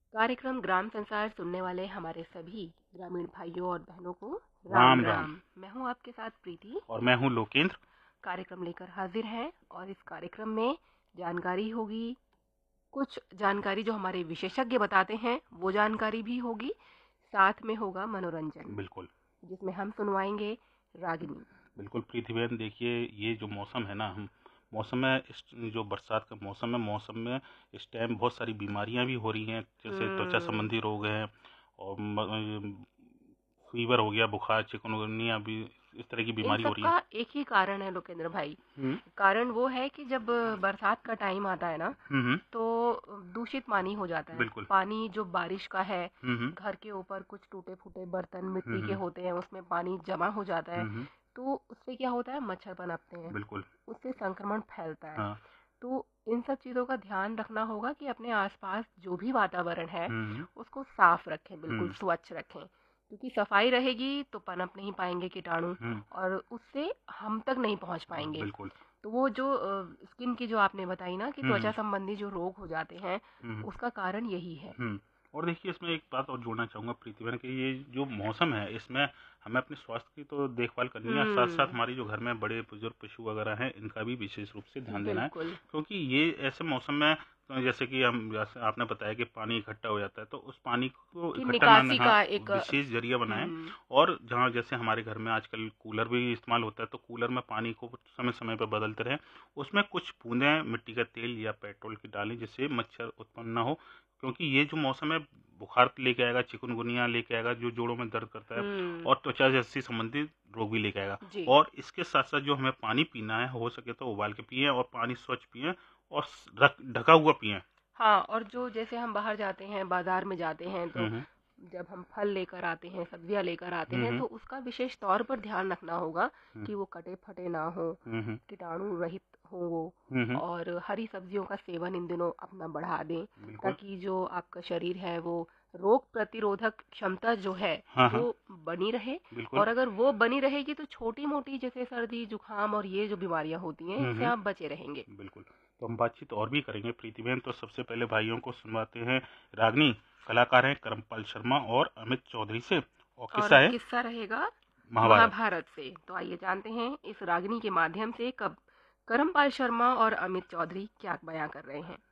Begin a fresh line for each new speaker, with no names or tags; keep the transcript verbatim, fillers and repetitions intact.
कार्यक्रम ग्राम संसार सुनने वाले हमारे सभी ग्रामीण भाइयों और बहनों को राम
राम राम।
राम। मैं हूं आपके साथ प्रीति।
और मैं हूँ लोकेंद्र।
कार्यक्रम लेकर हाजिर हैं और इस कार्यक्रम में जानकारी होगी, कुछ जानकारी जो हमारे विशेषज्ञ बताते हैं वो जानकारी भी होगी, साथ में होगा मनोरंजन
बिल्कुल
जिसमें हम सुनवाएंगे रागिनी।
बिल्कुल प्रीति बहन, देखिए ये जो मौसम है ना, हम मौसम में इस जो बरसात का मौसम है, मौसम में इस टाइम बहुत सारी बीमारियां भी हो रही हैं, जैसे त्वचा
हम्म,
संबंधी रोग हैं और म- फीवर हो गया, बुखार, चिकनगुनिया भी, इस तरह की
इन
बीमारी हो
सब
रही है।
का एक ही कारण है लोकेंद्र भाई।
हम्म
कारण वो है कि जब बरसात का टाइम आता है ना,
हम्म हम्म,
तो दूषित पानी हो जाता है।
बिल्कुल।
पानी जो बारिश का है,
हम्म हम्म
घर के ऊपर कुछ टूटे फूटे बर्तन मिट्टी के
हम्म
होते हैं, उसमें पानी जमा हो जाता है।
हम्म हम्म,
तो उससे क्या होता है, मच्छर पनपते हैं,
बिल्कुल।
उससे संक्रमण फैलता है।
हाँ।
तो इन सब चीज़ों का ध्यान रखना होगा कि अपने आसपास जो भी वातावरण है
हम्म
उसको साफ रखें, बिल्कुल
हम्म
स्वच्छ रखें, क्योंकि सफाई रहेगी तो पनप नहीं पाएंगे कीटाणु
हम्म,
और उससे हम तक नहीं पहुंच पाएंगे।
बिल्कुल।
तो वो जो स्किन की जो आपने बताई ना कि त्वचा
हम्म
संबंधी जो रोग हो जाते हैं,
हम्म
उसका कारण यही है।
हम्म और देखिए, इसमें एक बात और जोड़ना चाहूँगा प्रीति बहन कि ये जो मौसम है, इसमें हमें अपने स्वास्थ्य की तो देखभाल करनी है, साथ साथ
हम्म,
हमारी जो घर में बड़े बुजुर्ग पशु वगैरह हैं, इनका भी विशेष रूप से ध्यान देना है।
बिल्कुल।
क्योंकि ये ऐसे मौसम में, तो जैसे कि हम, जैसे आपने बताया कि पानी इकट्ठा हो जाता है, तो उस पानी को
कि
इकट्ठा ना
निकासी
हाँ
का एक
विशेष जरिया बनाएं।
हम्म
और जहाँ जैसे हमारे घर में आजकल कूलर भी इस्तेमाल होता है, तो कूलर में पानी को समय समय पर बदलते रहें, उसमें कुछ बूंदें मिट्टी का तेल या पेट्रोल की डालें, जिससे मच्छर उत्पन्न ना हो। क्योंकि ये जो मौसम है, बुखार लेके आएगा, चिकनगुनिया लेके आएगा जो जोड़ों में दर्द करता है,
हम्म
और त्वचा जैसी संबंधित रोग भी लेके आएगा।
जी।
और इसके साथ साथ जो हमें पानी पीना है, हो सके तो उबाल के पिए, और पानी स्वच्छ पिए, और रख ढका हुआ पिए।
हाँ, और जो जैसे हम बाहर जाते हैं, बाजार में जाते हैं, तो
हम्म
जब हम फल लेकर आते हैं, सब्जियां लेकर आते हैं,
हम्म
तो उसका विशेष तौर पर ध्यान रखना होगा
हम्म
कि वो कटे फटे ना हो,
हम्म हम्म
कीटाणु रहित हो वो।
हम्म हम्म,
और हरी सब्जियों का सेवन इन दिनों अपना बढ़ा दें,
बिल्कुल।
ताकि जो आपका शरीर है वो रोग प्रतिरोधक क्षमता जो है
हाँ
वो
हाँ,
बनी रहे।
बिल्कुल।
और अगर वो बनी रहेगी तो छोटी मोटी जैसे सर्दी जुकाम और ये जो बीमारियां होती हैं
हम्म
इनसे आप
हम्म
बचे रहेंगे।
बिल्कुल। तो हम बातचीत और भी करेंगे प्रीति बहन, तो सबसे पहले भाइयों को सुनवाते हैं रागनी। कलाकार हैं करमपाल शर्मा और अमित चौधरी से, और
और
किस्सा है
किस्सा रहेगा
महाभारत।
महाभारत से। तो आइए जानते हैं इस रागनी के माध्यम से कब करमपाल शर्मा और अमित चौधरी क्या बयां कर रहे हैं।